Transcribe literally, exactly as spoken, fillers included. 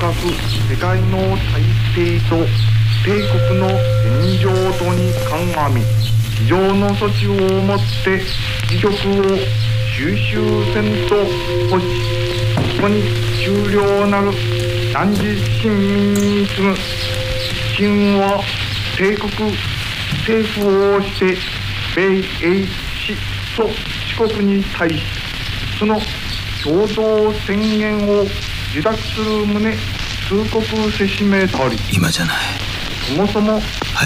かく世界の大勢と帝国の戦場とに鑑み非常の措置をもって自局を収集せんと欲しここに終了なる汝臣民に次ぐ秦は帝国政府をして米英史と四国に対しその共同宣言を受諾する旨通告せしめたり今じゃないそもそも